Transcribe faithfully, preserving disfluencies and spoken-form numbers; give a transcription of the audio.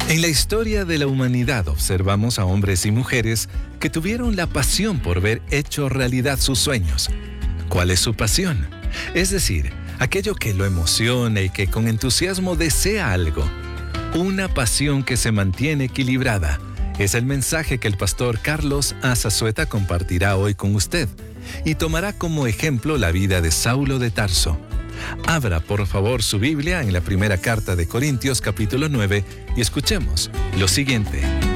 En la historia de la humanidad observamos a hombres y mujeres que tuvieron la pasión por ver hecho realidad sus sueños. ¿Cuál es su pasión? Es decir, aquello que lo emociona y que con entusiasmo desea algo. Una pasión que se mantiene equilibrada. Es el mensaje que el pastor Carlos Azazueta compartirá hoy con usted y tomará como ejemplo la vida de Saulo de Tarso. Abra por favor su Biblia en la primera carta de Corintios capítulo nueve y escuchemos lo siguiente.